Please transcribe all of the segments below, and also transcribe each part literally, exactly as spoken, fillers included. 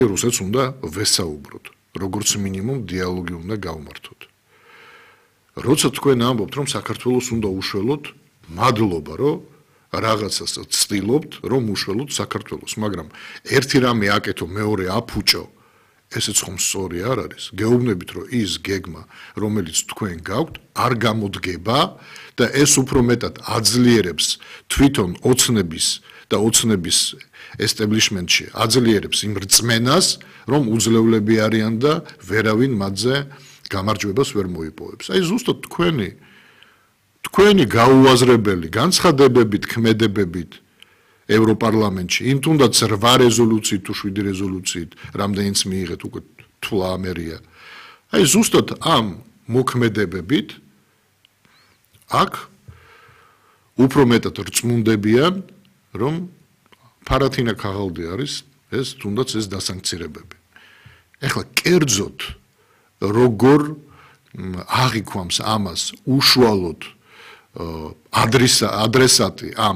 რუსეთს უნდა ვესაუბროთ, როგორც მინიმუმ დიალოგი უნდა გავმართოთ. როცა თქვენ ამბობთ, რომ საქართველოს უნდა უშველოთ, მადლობა, რომ რაღაცას ცდილობთ, რომ უშველოთ საქართველოს, მაგრამ ერთი რამე აკეთო, მეორე აფუჭო, ესეც ხომ სწორი არ არის. გეუბნებით, რომ ის გეგმა, რომელიც თქვენ გაქვთ, არ გამოდგება და ეს უფრო მეტად აძლიერებს თვითონ ოცნების და ოცნების establishment-ში აძლიერებს იმ რწმენას, რომ უძლევლები არიან და ვერავინ მათზე გამარჯვებას ვერ მოიპოვებს. აი ზუსტად თქვენი თქვენი გაუაზრებელი განცხადებებით, ქმედებებით ევროპარლამენტში, იმ თუნდაც რვა რეზოლუციით თუ შვიდი რეზოლუციით, რამდენიც მიიღეთ უკვე თვლა ამერია. აი ზუსტად ამ მოქმედებებით აქ უფრო მეტად რწმუნდებიან, რომ ფარათინა ქაღალდი არის ეს თუნდაც ეს დასანქცირებები. ეხლა კერძოდ როგორ აღიქვამს ამას უშუალოდ ადრესა ადრესატი ამ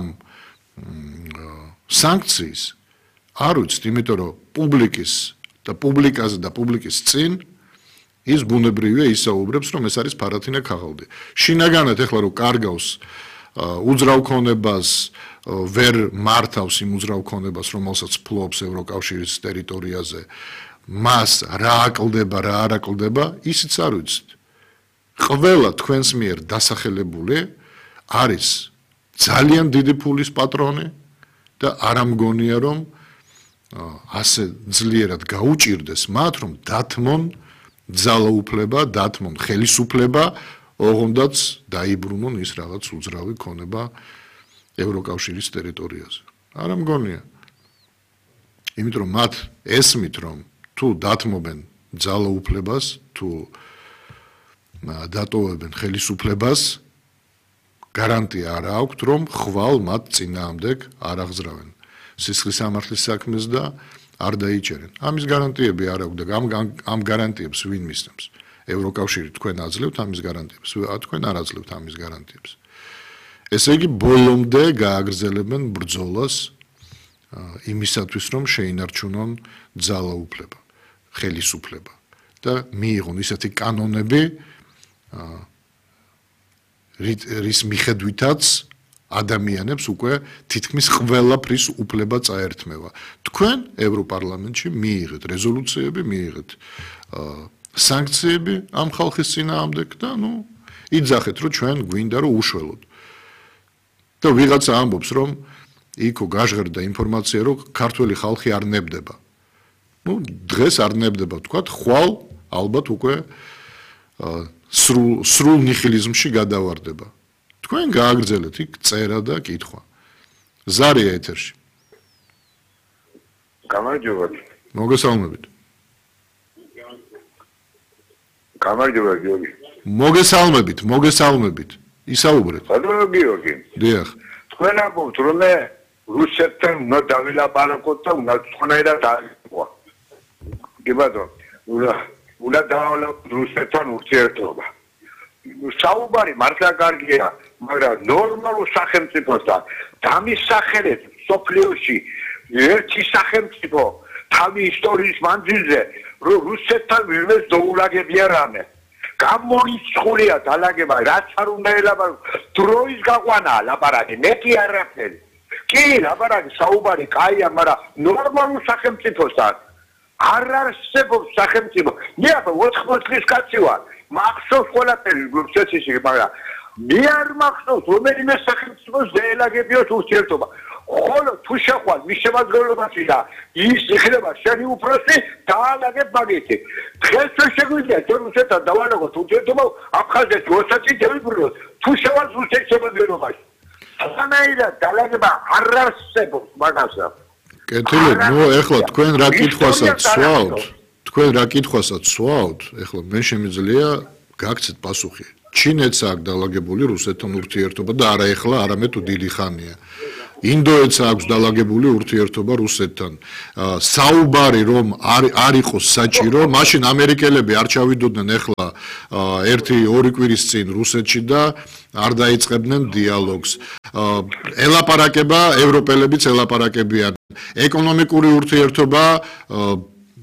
სანქციის არ ვიცით, იმიტომ რომ პუბლიკის და პუბლიკაზე და პუბლიკის წინ ის ბუნებრივია ისაუბრებს, რომ ეს არის ფარათინა ქაღალდი. შინაგანად ეხლა რომ კარგავს უძრავქონებას ვერ მართავს იმ უძრავქონებას, რომელსაც ფლობს ევროკავშირის ტერიტორიაზე, მას რა აკლდება, რა არ აკლდება, ისიც არ ვიცით. ყველა თქვენს მიერ დასახელებული არის ძალიან დიდი ფულის პატრონი და არ ამგონია, რომ ასე ძლიერად გაუჭირდეს მათ, რომ დათმონ ძალაუფლება, დათმონ ხელისუფლება, ოღონდაც დაიბრუნონ ის რაღაც უძრავი ქონება ევროკავშირის ტერიტორიაზე. არ ამგონია. იმიტომ რომ მათ ესმით, რომ თუ დათმობენ ძალაუფლებას, თუ დატოვებენ ხელისუფლებას, გარანტია არ აქვთ, რომ ხვალ მათ წინააღმდეგ არ აღზრავენ სისხლის სამართლის საქმეს და არ დაიჭერენ. ამის გარანტიები არ აქვს და ამ ამ გარანტიებს ვინ მისცემს? ევროკავშირი თქვენ აძლევთ ამის გარანტიებს, თქვენ არ აძლევთ ამის გარანტიებს. ესე იგი ბოლომდე გააგრძელებენ ბრძოლას იმისათვის, რომ შეინარჩუნონ ძალაუფლება, ხელისუფლება და მიიღონ ისეთი კანონები, რის მიხედვითაც ადამიანებს უკვე თითქმის ყველაფრის უფლება წაერთმევა. თქვენ ევროპარლამენტში მიიღეთ რეზოლუციები, მიიღეთ სანქციები ამ ხალხის წინააღმდეგ და ნუ იძახეთ, რომ ჩვენ გვინდა რომ უშველოთ. და ვიღაცა ამბობს, რომ იქო გაჟღერდა ინფორმაცია, რომ ქართველი ხალხი არ ნებდება. ნუ დღეს არ ნებდება, თქვათ, ხვალ ალბათ უკვე სრულ სრულ ნიჰილიზმში გადავარდება. თქვენ გააგრძელეთ იქ წერა და კითხვა. ზარია ეთერში. გამარჯობა. მოგესალმებით. გამარჯობა გიორგი. მოგესალმებით, მოგესალმებით. ისაუბრეთ. ბატონო გიორგი. დიახ. თქვენ ამბობთ, რომ რუსეთთან უნდა დავილაპარაკოთ და უნდა თქვენაირად დაიწყო. კი ბატონო. უნდა უნდა დავალავთ რუსეთთან ურთიერთობა. საუბარი მართლა კარგია, მაგრამ ნორმალურ სახელმწიფოსთან დამისახელეთ სოფლიოში ერთი სახელმწიფო თავი ისტორიის მანძილზე, რომ რუსეთთან ვინმეს დაულაგებია რამე. გამორიცხულია დალაგება, რაც არ უნდა ელაპარაკო, დროის გაყვანაა ლაპარაკი, მეტი არაფერი. კი, ლაპარაკი საუბარი კაია, მაგრამ ნორმალურ სახელმწიფოსთან არ არსებობს სახელმწიფო. მე ახლა ოთხმოცი წლის კაცი ვარ. მახსოვს ყველაფერი რუსეთში, მაგრამ მე არ მახსოვს რომელიმე სახელმწიფოს დაელაგებიოთ ურთიერთობა. ხოლო თუ შეხვალ მის შემადგენლობაში და ის იხილება შენი უფროსი დაალაგებ მაგეთი. დღეს თუ შეგვიძლია რუსეთთან დავალაგოთ ურთიერთობა, აფხაზეთში ოცდაათი დავიბრუნოთ. თუ შევალ რუსეთის შემადგენლობაში. სანაირად დაალაგება არ არსებობს მაგასა. კეთილი, ნუ ეხლა თქვენ რა კითხვასაც სვავთ? თქვენ რა კითხვასაც სვავთ? ეხლა მე შემიძლია გაგცეთ პასუხი. ჩინეთს აქვს დაალაგებული რუსეთთან ურთიერთობა და არა ეხლა, არამედ დიდი ხანია. ინდოეთს აქვს დაალაგებული ურთიერთობა რუსეთთან. საუბარი რომ არ იყოს საჭირო, მაშინ ამერიკელები არ ჩავიდოდნენ ეხლა ერთი ორი კვირის წინ რუსეთში და არ დაიწყებდნენ დიალოგს. ელაპარაკება ევროპელებიც ელაპარაკებიან. ეკონომიკური ურთიერთობა